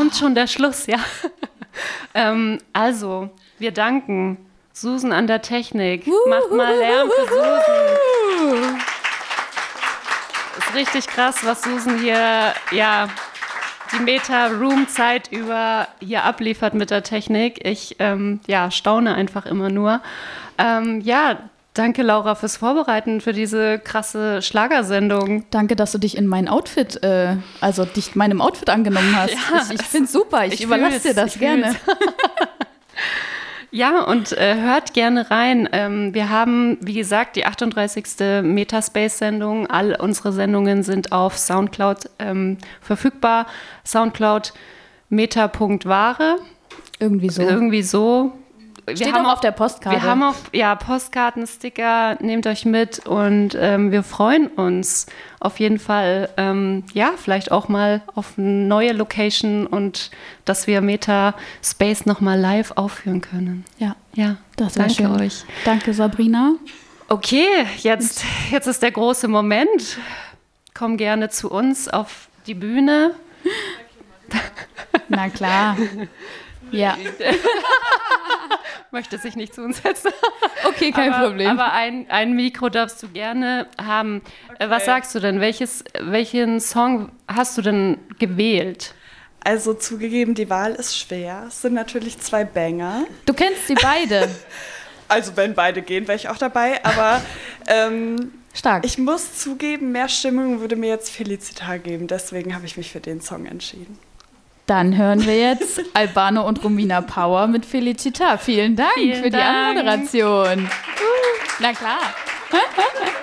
kommt schon der Schluss, ja. Also, wir danken Susan an der Technik. Macht mal Lärm für Susan. Ist richtig krass, was Susan hier, die Meta-Room-Zeit über hier abliefert mit der Technik. Ich staune einfach immer nur. Danke, Laura, fürs Vorbereiten für diese krasse Schlagersendung. Danke, dass du dich in meinem Outfit angenommen hast. Ja, ich finde es super. Ich überlasse dir das gerne. Ja, und hört gerne rein. Wir haben, wie gesagt, die 38. Metaspace-Sendung. All unsere Sendungen sind auf Soundcloud verfügbar. Soundcloud meta.ware. Irgendwie so. Steht auch auf der Postkarte. Wir haben auch Postkarten, Sticker, nehmt euch mit und wir freuen uns auf jeden Fall, vielleicht auch mal auf eine neue Location und dass wir Meta Space nochmal live aufführen können. Ja, das danke schön. Euch. Danke, Sabrina. Okay, jetzt ist der große Moment. Komm gerne zu uns auf die Bühne. Na klar. Ja. Möchte sich nicht zu uns setzen. Okay, kein Problem. Aber ein Mikro darfst du gerne haben. Okay. Was sagst du denn? Welchen Song hast du denn gewählt? Also zugegeben, die Wahl ist schwer. Es sind natürlich 2 Banger. Du kennst sie beide. Also wenn beide gehen, wäre ich auch dabei. Aber stark. Ich muss zugeben, mehr Stimmung würde mir jetzt Felicitas geben. Deswegen habe ich mich für den Song entschieden. Dann hören wir jetzt Albano und Romina Power mit Felicitas. Vielen Dank für die Anmoderation. Na klar.